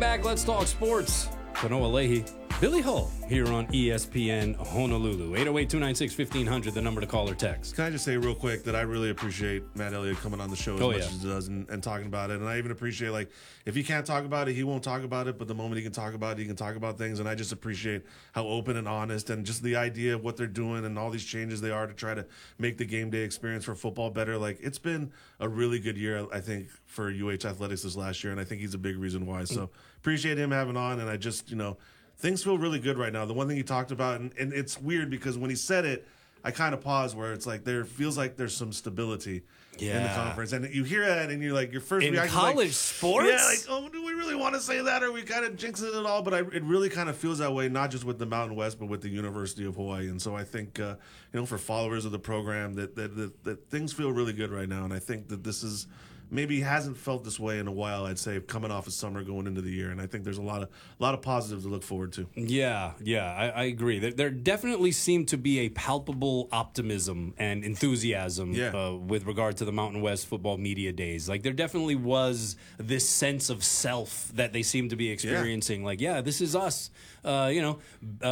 back. Let's talk sports. Kanoa Leahy, Billy Hull here on ESPN Honolulu. 808-296-1500, the number to call or text. Can I just say real quick that I really appreciate Matt Elliott coming on the show as much as he does and talking about it. And I even appreciate, like, if he can't talk about it, he won't talk about it. But the moment he can talk about it, he can talk about things. And I just appreciate how open and honest and just the idea of what they're doing and all these changes they are to try to make the game day experience for football better. Like, it's been a really good year, I think, for UH Athletics this last year. And I think he's a big reason why. So appreciate him having on. And I just, things feel really good right now. The one thing he talked about, and it's weird because when he said it, I kind of paused where it's like there feels like there's some stability in the conference. And you hear that and you're like, your first reaction is college like, sports? Yeah, like, oh, do we really want to say that? Or are we kind of jinxing it all? But it really kind of feels that way, not just with the Mountain West, but with the University of Hawaii. And so I think, for followers of the program, that things feel really good right now. And I think that this is maybe hasn't felt this way in a while, I'd say, coming off of summer going into the year. And I think there's a lot of positives to look forward to. Yeah, I agree. There definitely seemed to be a palpable optimism and enthusiasm with regard to the Mountain West Football Media Days. Like, there definitely was this sense of self that they seemed to be experiencing. Like, this is us. Built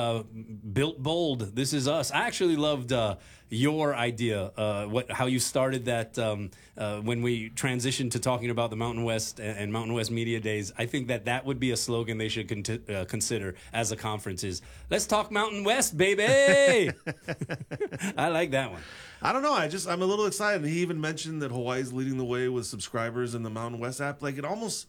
bold. This is us. I actually loved your idea, how you started that when we transitioned to talking about the Mountain West and Mountain West Media Days. I think that would be a slogan they should consider as a conference is, let's talk Mountain West, baby. I like that one. I don't know. I'm a little excited. He even mentioned that Hawaii's leading the way with subscribers in the Mountain West app. Like,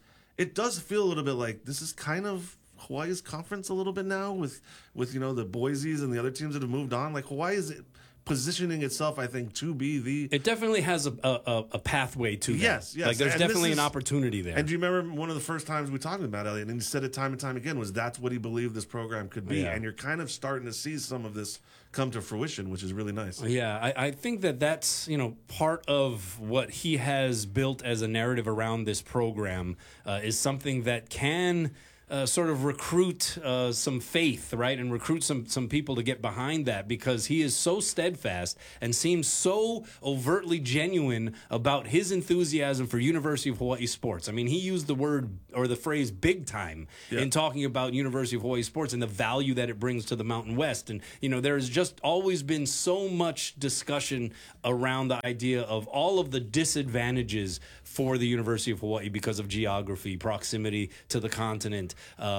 it does feel a little bit like this is kind of Hawaii's conference a little bit now with the Boise's and the other teams that have moved on. Like, Hawaii is positioning itself, I think, to be the... It definitely has a pathway to that. Yes. Like, there's definitely an opportunity there. And do you remember one of the first times we talked about Elliott, and he said it time and time again, was that's what he believed this program could be. Yeah. And you're kind of starting to see some of this come to fruition, which is really nice. Yeah, I think that's, part of what he has built as a narrative around this program is something that can... sort of recruit some faith, right, and recruit some people to get behind that, because he is so steadfast and seems so overtly genuine about his enthusiasm for University of Hawaii sports. I mean, he used the word or the phrase "big time" in talking about University of Hawaii sports and the value that it brings to the Mountain West. And there has just always been so much discussion around the idea of all of the disadvantages for the University of Hawaii because of geography, proximity to the continent,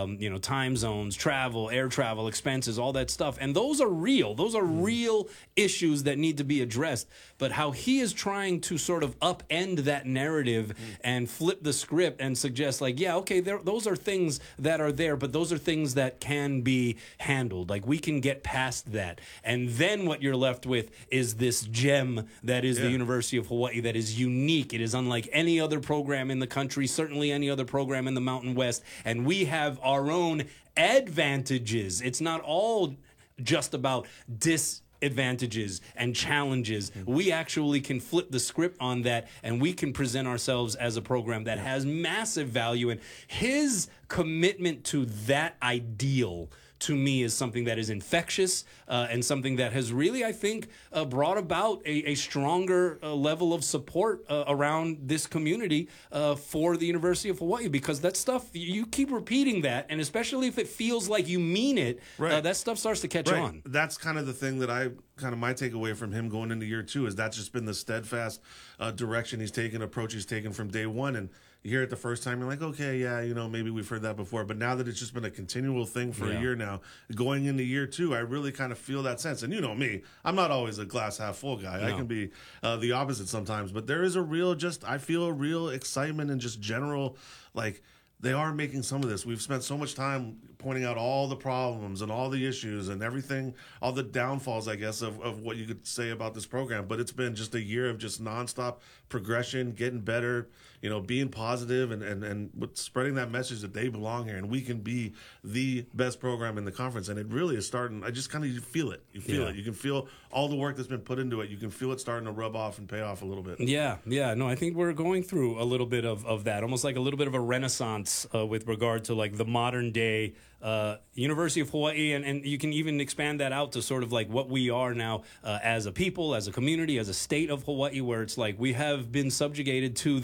time zones, travel, air travel, expenses, all that stuff. And those are real. Those are real issues that need to be addressed. But how he is trying to sort of upend that narrative and flip the script and suggest, like, those are things that are there, but those are things that can be handled. Like, we can get past that. And then what you're left with is this gem that is the University of Hawaii that is unique. It is unlike any other program in the country, certainly any other program in the Mountain West. And we have our own advantages. It's not all just about disadvantages and challenges. We actually can flip the script on that, and we can present ourselves as a program that has massive value. And his commitment to that ideal, to me, is something that is infectious and something that has really, I think, brought about a stronger level of support around this community for the University of Hawaii, because that stuff, you keep repeating that, and especially if it feels like you mean it, that stuff starts to catch on. That's kind of the thing that my takeaway from him going into year two is that's just been the steadfast direction he's taken, approach he's taken from day one. And you hear it the first time, you're like, okay, maybe we've heard that before. But now that it's just been a continual thing for a year now, going into year two, I really kind of feel that sense. And you know me, I'm not always a glass half full guy. No. I can be the opposite sometimes. But there is I feel a real excitement and just general, like, they are making some of this. We've spent so much time pointing out all the problems and all the issues and everything, all the downfalls, I guess, of what you could say about this program. But it's been just a year of just nonstop progression, getting better, being positive and spreading that message that they belong here and we can be the best program in the conference. And it really is starting. I just kind of feel it. You feel it. You can feel all the work that's been put into it. You can feel it starting to rub off and pay off a little bit. Yeah. No, I think we're going through a little bit of that, almost like a little bit of a renaissance with regard to like the modern day University of Hawaii, and you can even expand that out to sort of like what we are now as a people, as a community, as a state of Hawaii, where it's like we have been subjugated to this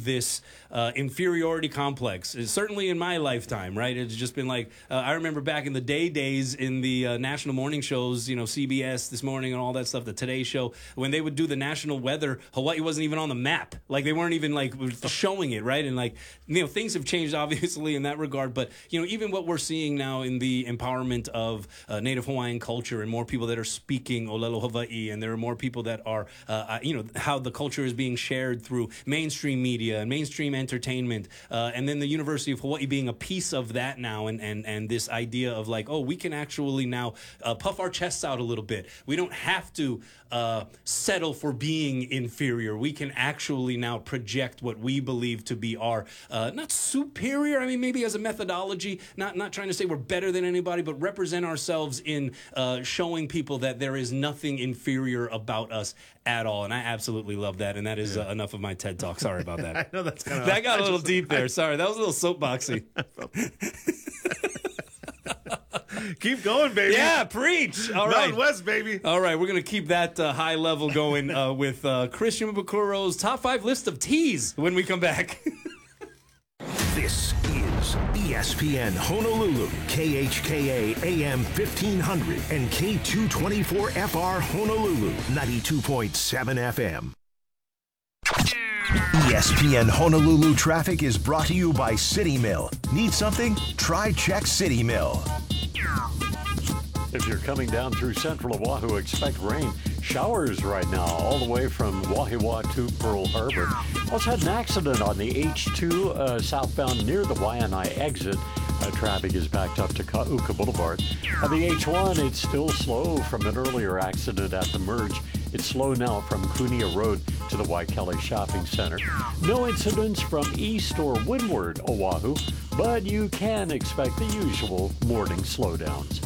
inferiority complex. Certainly in my lifetime, right? It's just been like, I remember back in the days in the national morning shows, CBS This Morning and all that stuff, the Today Show, when they would do the national weather, Hawaii wasn't even on the map. Like, they weren't even like showing it, right? And like, things have changed obviously in that regard, but even what we're seeing now in the empowerment of Native Hawaiian culture and more people that are speaking Olelo Hawaii, and there are more people that are, how the culture is being shared through mainstream media and mainstream entertainment, and then the University of Hawaii being a piece of that now, and this idea of like, oh, we can actually now puff our chests out a little bit. We don't have to settle for being inferior. We can actually now project what we believe to be our, not superior, I mean, maybe as a methodology, not trying to say we're better than anybody, but represent ourselves in showing people that there is nothing inferior about us at all. And I absolutely love that. And that is enough of my TED Talk. Sorry about that. I know that's kind of... That got a little deep there. Sorry, that was a little soapboxy. Keep going, baby. Yeah, preach. All right. Mountain West, baby. All right, we're going to keep that high level going with Christian Bukuro's top 5 list of teas when we come back. This is ESPN Honolulu, KHKA AM 1500 and K224FR Honolulu, 92.7 FM. ESPN Honolulu traffic is brought to you by City Mill. Need something? Try Check City Mill. If you're coming down through central Oahu, expect rain. Showers right now all the way from Wahiawa to Pearl Harbor. Also had an accident on the H2 southbound near the Waianae exit. Traffic is backed up to Ka'uka Boulevard. The H1, it's still slow from an earlier accident at the merge. It's slow now from Kunia Road to the Waikele Shopping Center. No incidents from east or windward Oahu, but you can expect the usual morning slowdowns.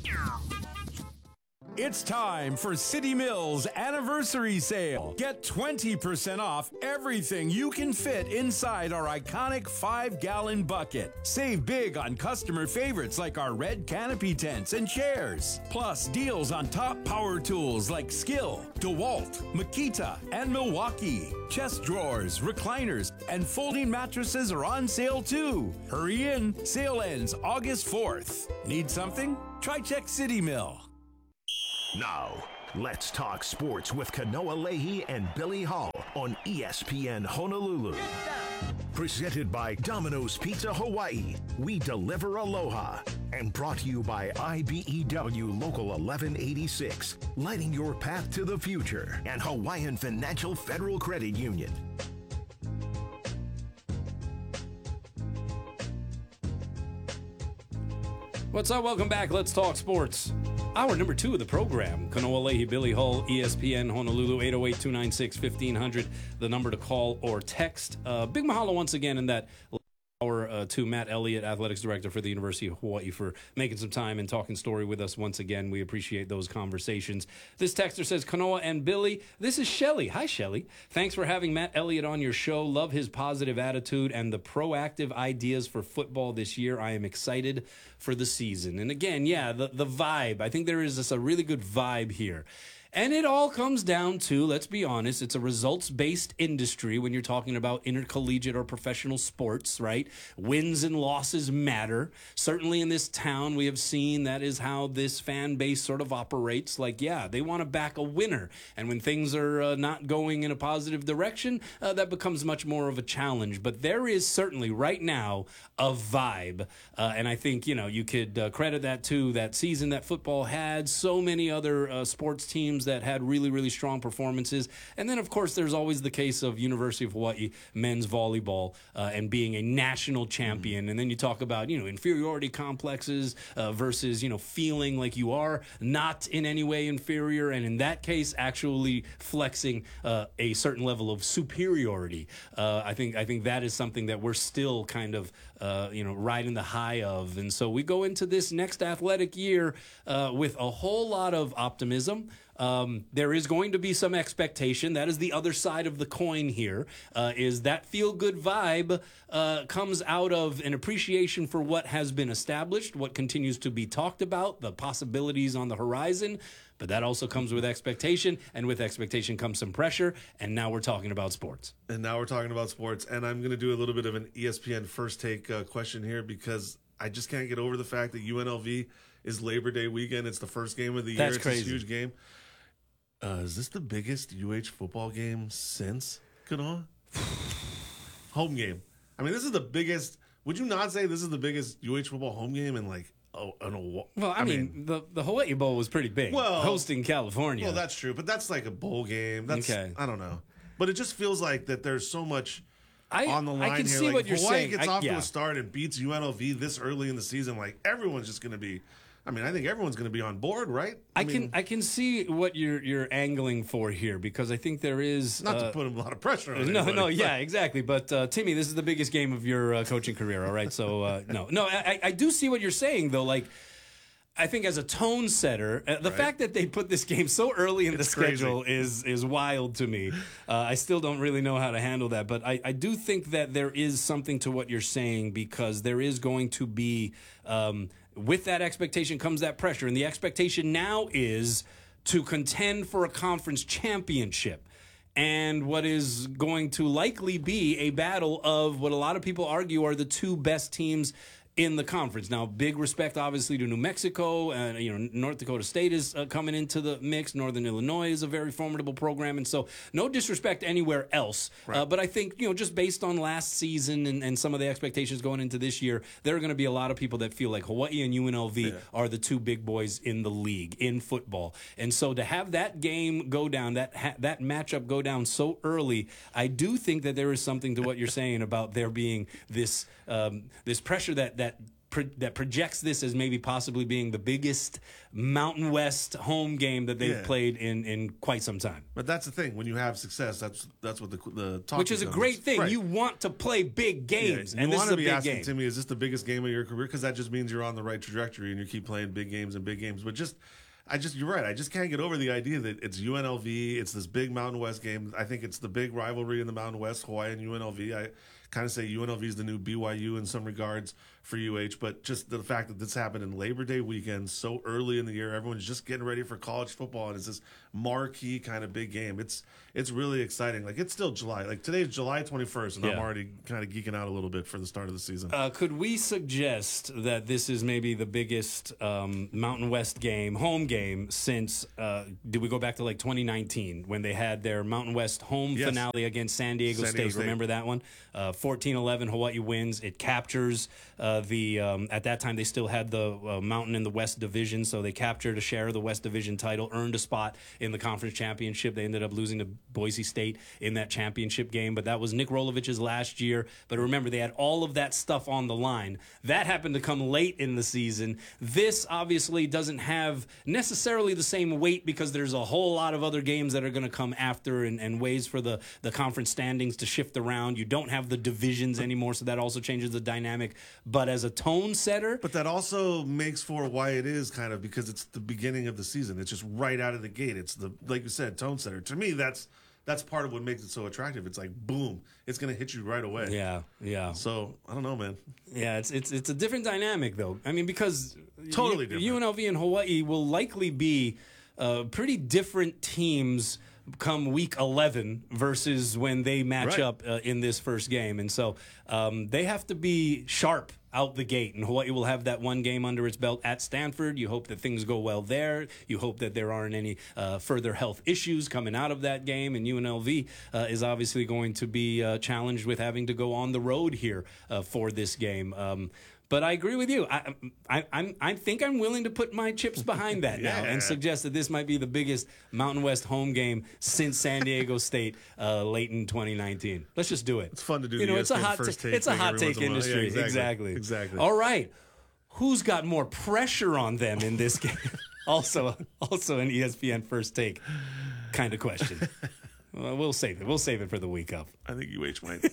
It's time for City Mill's anniversary sale. Get 20% off everything you can fit inside our iconic 5-gallon bucket. Save big on customer favorites like our red canopy tents and chairs. Plus deals on top power tools like Skill, DeWalt, Makita, and Milwaukee. Chest drawers, recliners, and folding mattresses are on sale too. Hurry in. Sale ends August 4th. Need something? Try Check City Mill. Now, let's talk sports with Kanoa Leahy and Billy Hall on ESPN Honolulu. Presented by Domino's Pizza Hawaii. We deliver aloha. And brought to you by IBEW Local 1186. Lighting your path to the future. And Hawaiian Financial Federal Credit Union. What's up? Welcome back. Let's talk sports. Hour number 2 of the program. Kanoa Leahy, Billy Hull, ESPN Honolulu, 808-296-1500, the number to call or text. Big mahalo once again in that hour to Matt Elliott, Athletics Director for the University of Hawaii, for making some time and talking story with us once again. We appreciate those conversations. This texter says, Kanoa and Billy, this is Shelly. Hi, Shelly. Thanks for having Matt Elliott on your show. Love his positive attitude and the proactive ideas for football this year. I am excited for the season. And again, the vibe. I think there is a really good vibe here. And it all comes down to, let's be honest, it's a results-based industry when you're talking about intercollegiate or professional sports, right? Wins and losses matter. Certainly in this town, we have seen that is how this fan base sort of operates. Like, they want to back a winner. And when things are not going in a positive direction, that becomes much more of a challenge. But there is certainly right now a vibe. And I think, you could credit that to that season that football had. So many other sports teams that had really, really strong performances. And then, of course, there's always the case of University of Hawaii men's volleyball and being a national champion. And then you talk about, inferiority complexes versus, feeling like you are not in any way inferior. And in that case, actually flexing a certain level of superiority. I think that is something that we're still kind of, riding the high of. And so we go into this next athletic year with a whole lot of optimism. There is going to be some expectation. That is the other side of the coin here, is that feel-good vibe comes out of an appreciation for what has been established, what continues to be talked about, the possibilities on the horizon. But that also comes with expectation, and with expectation comes some pressure, and now we're talking about sports. And now we're talking about sports, and I'm going to do a little bit of an ESPN First Take question here because I just can't get over the fact that UNLV is Labor Day weekend. It's the first game of the year. That's It's crazy. a huge game. Is this the biggest UH football game since Kanoa? Home game. I mean, this is the biggest. Would you not say this is the biggest UH football home game in like Well, I mean, the Hawaii Bowl was pretty big. Well, hosting California. Well, that's true, but that's like a bowl game. That's Okay. I don't know, but it just feels like that there's so much on the line I can here. see Like, what you're Hawaii saying. gets off yeah. to a start and beats UNLV this early in the season. Like everyone's just going to be. I mean, I think everyone's going to be on board, right? I can see what you're angling for here because I think there is not to put a lot of pressure on. No, yeah, exactly. But Timmy, this is the biggest game of your coaching career. All right, so no, I do see what you're saying though. Like, I think as a tone setter, the fact that they put this game so early in the schedule is wild to me. I still don't really know how to handle that, but I do think that there is something to what you're saying because there is going to be. With that expectation comes that pressure, and the expectation now is to contend for a conference championship. And what is going to likely be a battle of what a lot of people argue are the two best teams in the conference. Now, big respect, obviously, to New Mexico. North Dakota State is coming into the mix. Northern Illinois is a very formidable program. And so no disrespect anywhere else. Right. But I think, just based on last season and some of the expectations going into this year, there are going to be a lot of people that feel like Hawaii and UNLV are the two big boys in the league, in football. And so to have that game go down, that matchup go down so early, I do think that there is something to what you're saying about there being this pressure that projects this as maybe possibly being the biggest Mountain West home game that they've played in quite some time. But that's the thing. When you have success, that's what the talk which is a great thing. Right. You want to play big games, and this want is to a be big asking game. to me, is this the biggest game of your career? Because that just means you're on the right trajectory and you keep playing big games and big games. But you're right. I just can't get over the idea that it's UNLV. It's this big Mountain West game. I think it's the big rivalry in the Mountain West, Hawaii and UNLV. I kind of say UNLV is the new BYU in some regards for UH, but just the fact that this happened in Labor Day weekend so early in the year, everyone's just getting ready for college football, and it's this marquee kind of big game. It's really exciting. Like, it's still July. Like, today's July 21st, and I'm already kind of geeking out a little bit for the start of the season. Could we suggest that this is maybe the biggest Mountain West game, home game, since, did we go back to like 2019 when they had their Mountain West home finale against San Diego State? Remember that one? 14-11, Hawaii wins. It captures at that time they still had the Mountain in the West Division, so they captured a share of the West Division title, earned a spot in the conference championship. They ended up losing to Boise State in that championship game, but that was Nick Rolovich's last year. But remember, they had all of that stuff on the line. That happened to come late in the season. This obviously doesn't have necessarily the same weight because there's a whole lot of other games that are going to come after and ways for the conference standings to shift around. You don't have the divisions anymore, so that also changes the dynamic. But as a tone setter... But that also makes for why it is kind of, because it's the beginning of the season. It's just right out of the gate. It's the, like you said, tone setter. To me, that's part of what makes it so attractive. It's like, boom, it's going to hit you right away. Yeah. So, I don't know, man. Yeah, it's a different dynamic, though. I mean, because totally different. UNLV and Hawaii will likely be pretty different teams come week 11 versus when they match up in this first game. And so they have to be sharp out the gate, and Hawaii will have that one game under its belt at Stanford. You hope that things go well there. You hope that there aren't any further health issues coming out of that game, and UNLV is obviously going to be challenged with having to go on the road here for this game. But I agree with you. I think I'm willing to put my chips behind that now and suggest that this might be the biggest Mountain West home game since San Diego State late in 2019. Let's just do it. It's fun to do. It's a hot take industry. Yeah, exactly. All right. Who's got more pressure on them in this game? also an ESPN First Take kind of question. Well, we'll save it. We'll save it for the week of. I think UH might.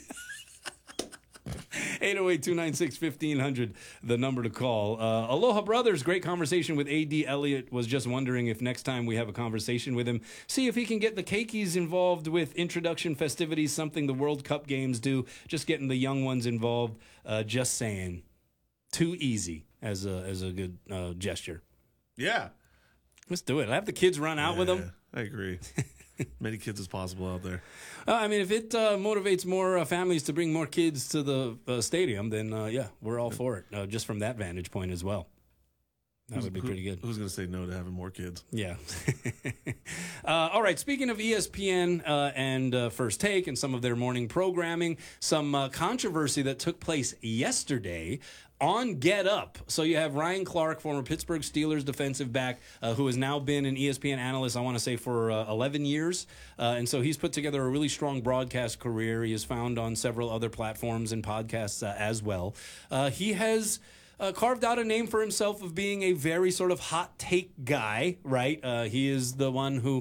808-296-1500, the number to call. Aloha Brothers, great conversation with A.D. Elliott. Was just wondering if next time we have a conversation with him, see if he can get the Keikis involved with introduction festivities, something the World Cup games do, just getting the young ones involved. Just saying. Too easy as a good gesture. Yeah. Let's do it. Have the kids run out with them. I agree. Many kids as possible out there. I mean, if it motivates more families to bring more kids to the stadium, then we're all for it. Just from that vantage point as well. That would be pretty good. Who's going to say no to having more kids? Yeah. All right. Speaking of ESPN and First Take and some of their morning programming, some controversy that took place yesterday on Get Up. So you have Ryan Clark, former Pittsburgh Steelers defensive back, who has now been an ESPN analyst, I want to say, for 11 years. And so he's put together a really strong broadcast career. He is found on several other platforms and podcasts as well. He has carved out a name for himself of being a very sort of hot take guy, right? He is the one who,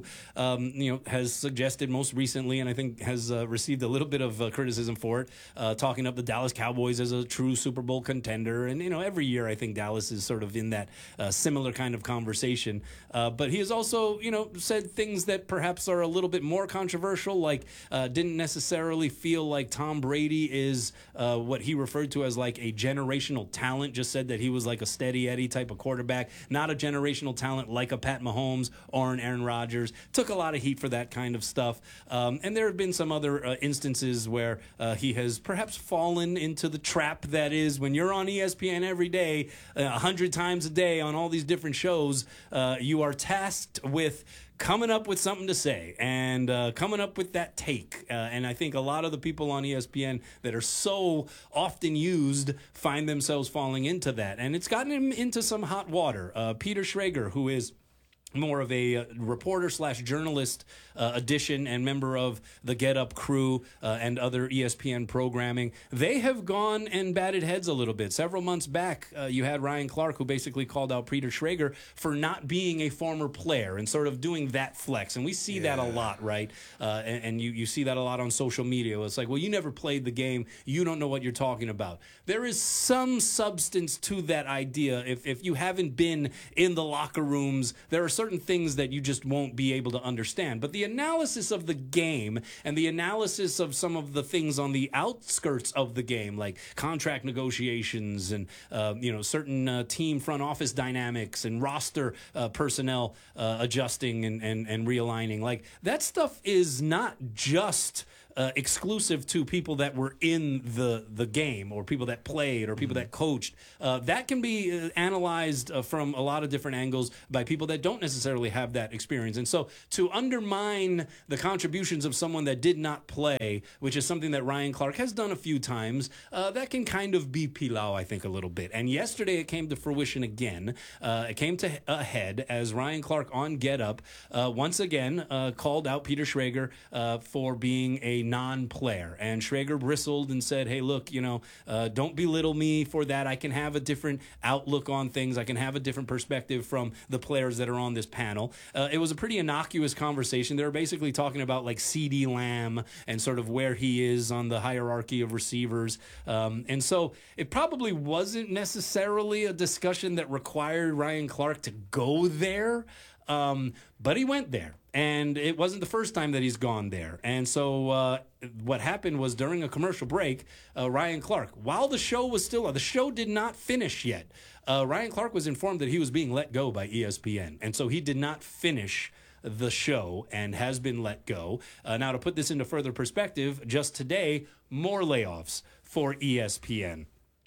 has suggested most recently, and I think has received a little bit of criticism for it, talking up the Dallas Cowboys as a true Super Bowl contender. And, every year I think Dallas is sort of in that similar kind of conversation. But he has also, said things that perhaps are a little bit more controversial, like didn't necessarily feel like Tom Brady is what he referred to as like a generational talent, just said that he was like a steady Eddie type of quarterback, not a generational talent like a Pat Mahomes or an Aaron Rodgers. Took a lot of heat for that kind of stuff. And there have been some other instances where he has perhaps fallen into the trap that is when you're on ESPN every day, 100 times a day on all these different shows, you are tasked with coming up with something to say and coming up with that take. And I think a lot of the people on ESPN that are so often used find themselves falling into that. And it's gotten him into some hot water. Peter Schrager, who is more of a reporter/journalist edition and member of the Get Up crew and other ESPN programming. They have gone and batted heads a little bit. Several months back, you had Ryan Clark, who basically called out Peter Schrager for not being a former player and sort of doing that flex. And we see that a lot, right? And you see that a lot on social media. It's like, well, you never played the game. You don't know what you're talking about. There is some substance to that idea. If you haven't been in the locker rooms, there are certain things that you just won't be able to understand. But the analysis of the game and the analysis of some of the things on the outskirts of the game, like contract negotiations and certain team front office dynamics and roster personnel adjusting and realigning, like that stuff is not just exclusive to people that were in the game or people that played or people that coached. That can be analyzed from a lot of different angles by people that don't necessarily have that experience. And so to undermine the contributions of someone that did not play, which is something that Ryan Clark has done a few times, that can kind of be pilau, I think, a little bit. And yesterday it came to fruition again. It came to a head as Ryan Clark on Get Up once again called out Peter Schrager for being a non-player. And Schrager bristled and said, hey, look, don't belittle me for that. I can have a different outlook on things. I can have a different perspective from the players that are on this panel. It was a pretty innocuous conversation. They were basically talking about like CeeDee Lamb and sort of where he is on the hierarchy of receivers. And so it probably wasn't necessarily a discussion that required Ryan Clark to go there. But he went there. And it wasn't the first time that he's gone there. And so what happened was during a commercial break, Ryan Clark, while the show was still on, the show did not finish yet. Ryan Clark was informed that he was being let go by ESPN. And so he did not finish the show and has been let go. Now, to put this into further perspective, just today, more layoffs for ESPN.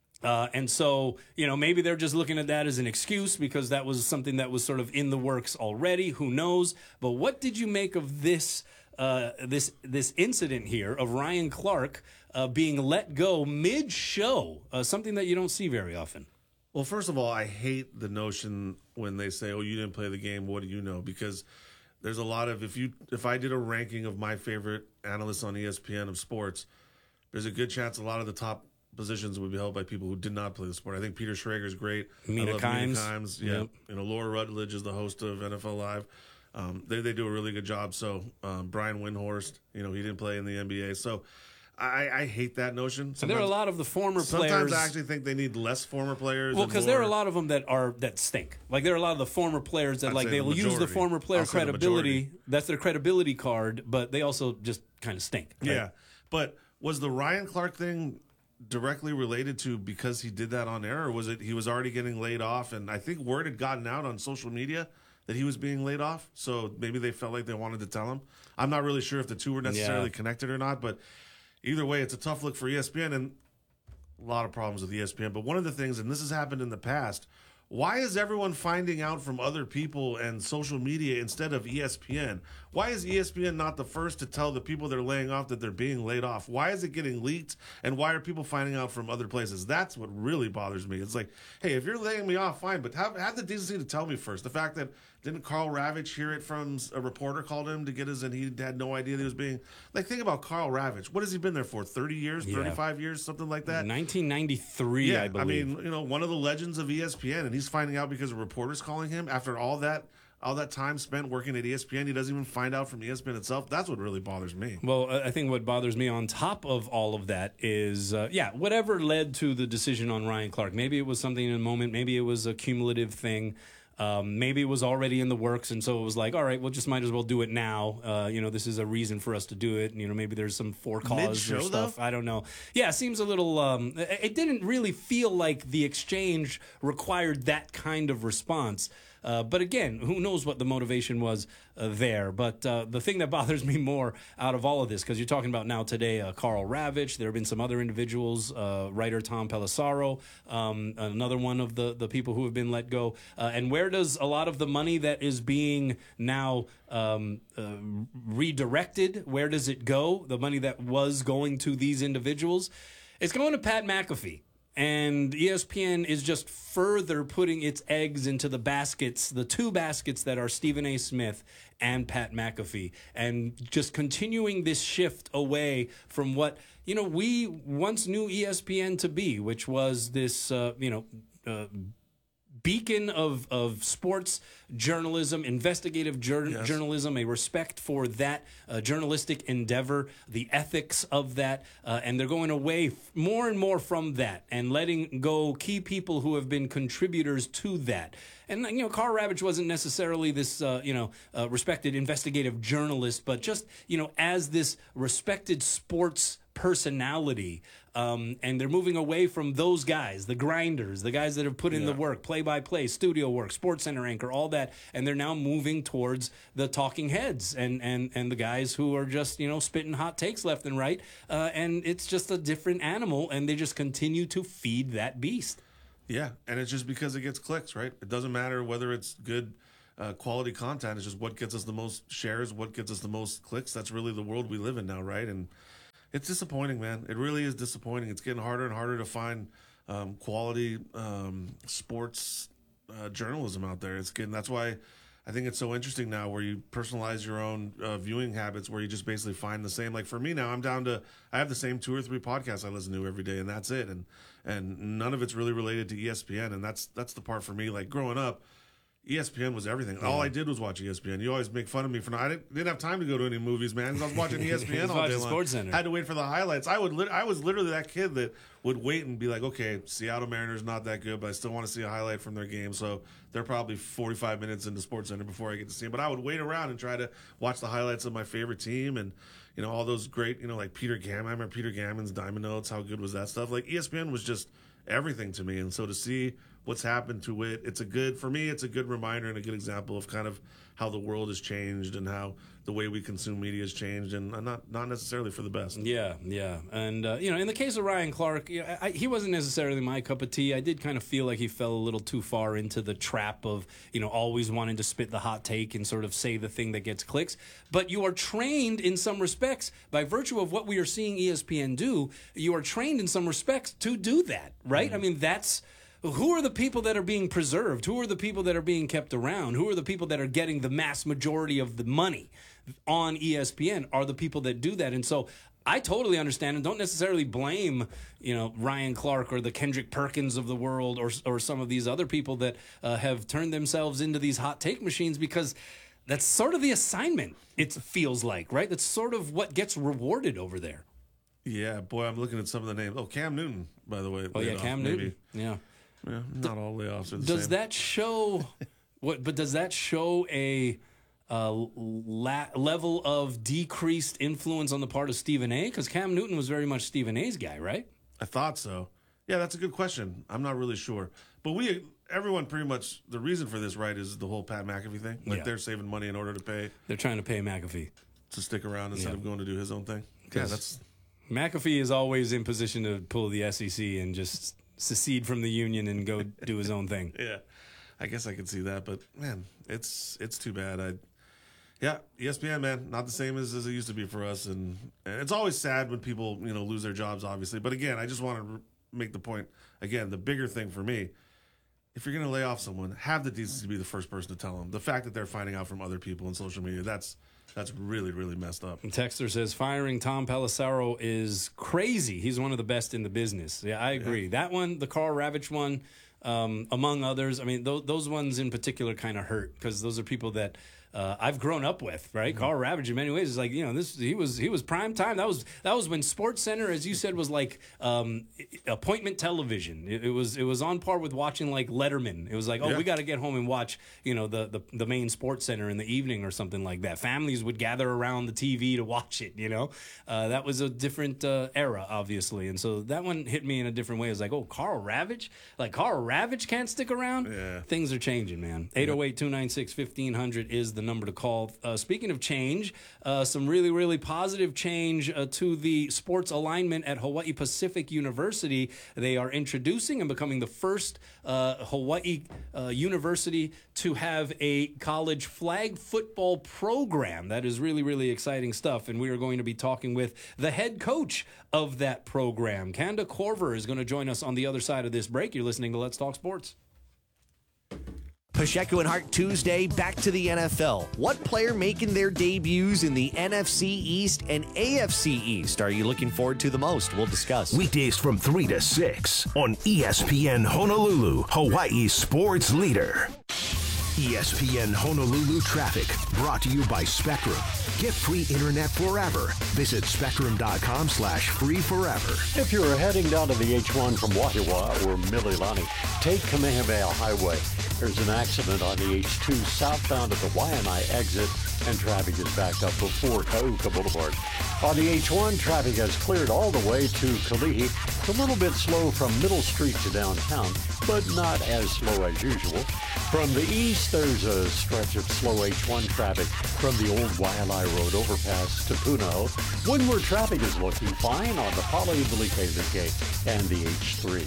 And so, maybe they're just looking at that as an excuse because that was something that was sort of in the works already. Who knows? But what did you make of this incident here of Ryan Clark being let go mid-show, something that you don't see very often? Well, first of all, I hate the notion when they say, oh, you didn't play the game, what do you know? Because there's a lot of, if I did a ranking of my favorite analysts on ESPN of sports, there's a good chance a lot of the top positions would be held by people who did not play the sport. I think Peter Schrager is great. Mina Kimes. Yeah. Yep. Laura Rutledge is the host of NFL Live. They do a really good job. So Brian Windhorst, he didn't play in the NBA. So I hate that notion. So there are a lot of the former players. Sometimes I actually think they need less former players. Well, because there are a lot of them that stink. Like there are a lot of the former players that they'll use the former player credibility. That's their credibility card, but they also just kind of stink. Right? Yeah. But was the Ryan Clark thing directly related to because he did that on air, or was it he was already getting laid off? And I think word had gotten out on social media that he was being laid off. So maybe they felt like they wanted to tell him. I'm not really sure if the two were necessarily connected or not, but either way, it's a tough look for ESPN and a lot of problems with ESPN. But one of the things, and this has happened in the past, why is everyone finding out from other people and social media instead of ESPN? Why is ESPN not the first to tell the people they're laying off that they're being laid off? Why is it getting leaked? And why are people finding out from other places? That's what really bothers me. It's like, hey, if you're laying me off, fine, but have the decency to tell me first. The fact that didn't Carl Ravitch hear it from a reporter called him to get his, and he had no idea that he was being, like, think about Carl Ravitch. What has he been there for? 30 years, 35 years, something like that? 1993, I believe. I mean, one of the legends of ESPN, and he's finding out because a reporter's calling him after all that time spent working at ESPN. He doesn't even find out from ESPN itself. That's what really bothers me. Well, I think what bothers me on top of all of that is, whatever led to the decision on Ryan Clark. Maybe it was something in a moment. Maybe it was a cumulative thing. Maybe it was already in the works, and so it was like, all right, we'll just might as well do it now. This is a reason for us to do it. Maybe there's some forecause or stuff. Though? I don't know. Yeah, it seems a little. It didn't really feel like the exchange required that kind of response. But again, who knows what the motivation was there. But the thing that bothers me more out of all of this, because you're talking about now today Carl Ravitch, there have been some other individuals, writer Tom Pelissaro, another one of the people who have been let go. And where does a lot of the money that is being now redirected, where does it go? The money that was going to these individuals, it's going to Pat McAfee. And ESPN is just further putting its eggs into the baskets, the two baskets that are Stephen A. Smith and Pat McAfee, and just continuing this shift away from what, we once knew ESPN to be, which was this, beacon of sports journalism, investigative journalism, a respect for that journalistic endeavor, the ethics of that, and they're going away more and more from that and letting go key people who have been contributors to that. And, Carl Ravitch wasn't necessarily this, respected investigative journalist, but just, as this respected sports personality. And they're moving away from those guys, the grinders, the guys that have put in the work, play-by-play, studio work, Sports Center anchor, all that. And they're now moving towards the talking heads and the guys who are just, spitting hot takes left and right. And it's just a different animal, and they just continue to feed that beast. Yeah, and it's just because it gets clicks, right? It doesn't matter whether it's good quality content. It's just what gets us the most shares, what gets us the most clicks. That's really the world we live in now, right? And it's disappointing, man. It really is disappointing. It's getting harder and harder to find quality sports journalism out there. That's why I think it's so interesting now, where you personalize your own viewing habits, where you just basically find the same. Like for me now, I have the same 2 or 3 podcasts I listen to every day, and that's it. And none of it's really related to ESPN, and that's the part for me. Like growing up, ESPN was everything. All I did was watch ESPN. You always make fun of me for I didn't have time to go to any movies, man, because I was watching ESPN all day long. Sports Center. Had to wait for the highlights. I was literally that kid that would wait and be like, okay, Seattle Mariners not that good, but I still want to see a highlight from their game. So they're probably 45 minutes into Sports Center before I get to see them. But I would wait around and try to watch the highlights of my favorite team and all those great, like Peter Gammon. I remember Peter Gammon's Diamond Notes. How good was that stuff? Like ESPN was just everything to me. And so to see what's happened to it, it's a good reminder and a good example of kind of how the world has changed and how the way we consume media has changed, and not necessarily for the best. Yeah. And, in the case of Ryan Clark, he wasn't necessarily my cup of tea. I did kind of feel like he fell a little too far into the trap of, always wanting to spit the hot take and sort of say the thing that gets clicks. But you are trained in some respects, by virtue of what we are seeing ESPN do, you are trained in some respects to do that, right? Mm-hmm. I mean, that's... Who are the people that are being preserved? Who are the people that are being kept around? Who are the people that are getting the mass majority of the money on ESPN? Are the people that do that. And so I totally understand and don't necessarily blame, Ryan Clark or the Kendrick Perkins of the world or some of these other people that have turned themselves into these hot take machines, because that's sort of the assignment, it feels like, right? That's sort of what gets rewarded over there. Yeah, boy, I'm looking at some of the names. Oh, Cam Newton, by the way. Oh, yeah, Cam Newton. Yeah. Yeah, not all layoffs are the does same. That show what? But does that show a level of decreased influence on the part of Stephen A? Because Cam Newton was very much Stephen A's guy, right? I thought so. Yeah, that's a good question. I'm not really sure. But everyone pretty much, the reason for this, right, is the whole Pat McAfee thing. Like, they're saving money in order to pay. They're trying to pay McAfee To stick around instead of going to do his own thing. Yeah, that's... McAfee is always in position to pull the SEC and just secede from the union and go do his own thing. Yeah, I guess I could see that, but man, it's too bad. ESPN, man, not the same as it used to be for us, and it's always sad when people lose their jobs, obviously. But again, I just want to make the point again. The bigger thing for me, if you're going to lay off someone, have the decency to be the first person to tell them. The fact that they're finding out from other people on social media, that's really, really messed up. And Texter says firing Tom Pelissero is crazy. He's one of the best in the business. Yeah, I agree. That one, the Karl Ravech one, among others. I mean, those ones in particular kind of hurt because those are people that I've grown up with, right? Karl Ravech in many ways is like, he was prime time. That was when SportsCenter, as you said, was like appointment television. It was on par with watching like Letterman. It was like, we got to get home and watch, the main SportsCenter in the evening or something like that. Families would gather around the TV to watch it. That was a different era, obviously, and so that one hit me in a different way. It was like, Karl Ravech, like Karl Ravech can't stick around. Yeah. Things are changing, man. 808-296-1500 is the number to call. Speaking of change, some really, really positive change to the sports alignment at Hawaii Pacific University. They are introducing and becoming the first Hawaii university to have a college flag football program. That is really, really exciting stuff, and we are going to be talking with the head coach of that program. Kanda Korver is going to join us on the other side of this break. You're listening to Let's Talk Sports. Pacheco and Hart Tuesday, back to the NFL. What player making their debuts in the NFC East and AFC East are you looking forward to the most? We'll discuss. Weekdays from 3 to 6 on ESPN Honolulu, Hawaii's sports leader. ESPN Honolulu traffic brought to you by Spectrum. Get free internet forever. Visit spectrum.com/free forever. If you're heading down to the H1 from Wahiawa or Mililani, take Kamehameha Highway. There's an accident on the H2 southbound at the Waianae exit, and traffic is backed up before Kauka Boulevard. On the H1, traffic has cleared all the way to Kalihi. It's a little bit slow from Middle Street to downtown, but not as slow as usual. From the east, there's a stretch of slow H1 traffic from the old Waialae Road overpass to Punao. Windward traffic is looking fine on the Pali'Uli'Kevike and the H3.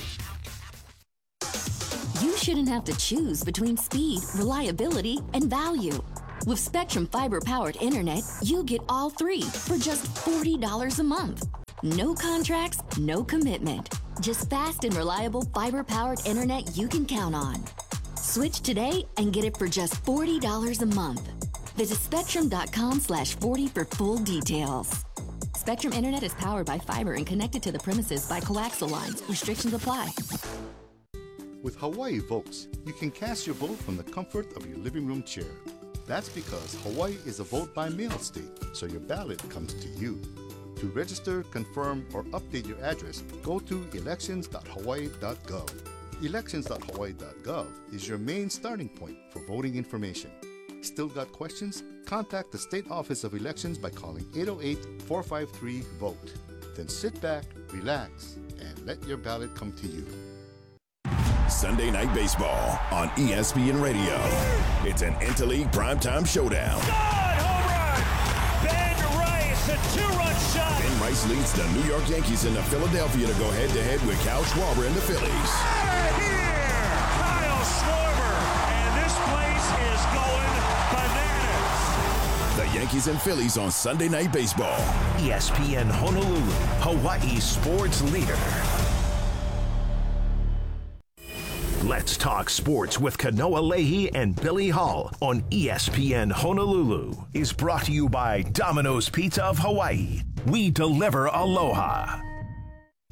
You shouldn't have to choose between speed, reliability, and value. With Spectrum fiber-powered internet, you get all three for just $40 a month. No contracts, no commitment. Just fast and reliable fiber-powered internet you can count on. Switch today and get it for just $40 a month. Visit spectrum.com/40 for full details. Spectrum Internet is powered by fiber and connected to the premises by coaxial lines. Restrictions apply. With Hawaii Votes, you can cast your vote from the comfort of your living room chair. That's because Hawaii is a vote-by-mail state, so your ballot comes to you. To register, confirm, or update your address, go to elections.hawaii.gov. Elections.hawaii.gov is your main starting point for voting information. Still got questions? Contact the State Office of Elections by calling 808-453-VOTE. Then sit back, relax, and let your ballot come to you. Sunday Night Baseball on ESPN Radio. It's an interleague primetime showdown. Home run! Ben Rice, a two-run shot. Ben Rice leads the New York Yankees into Philadelphia to go head-to-head with Kyle Schwarber and the Phillies. Out here! Kyle Schwarber, and this place is going bananas. The Yankees and Phillies on Sunday Night Baseball. ESPN Honolulu, Hawaii's sports leader. Let's Talk Sports with Kanoa Leahy and Billy Hall on ESPN Honolulu is brought to you by Domino's Pizza of Hawaii. We deliver aloha.